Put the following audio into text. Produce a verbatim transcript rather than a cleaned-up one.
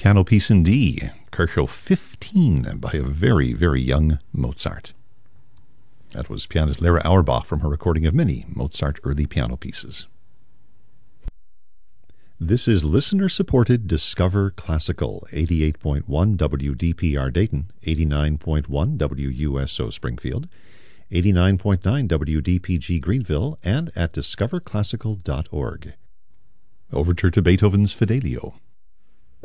Piano Piece in D, Kercho fifteen, by a very, very young Mozart. That was pianist Lara Auerbach from her recording of many Mozart early piano pieces. This is listener-supported Discover Classical, eighty-eight point one W D P R Dayton, eighty-nine point one W U S O Springfield, eighty-nine point nine W D P G Greenville, and at discover classical dot org. Overture to Beethoven's Fidelio.